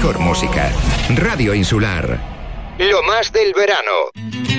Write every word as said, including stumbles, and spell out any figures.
mejor música. Radio Insular. Lo más del verano.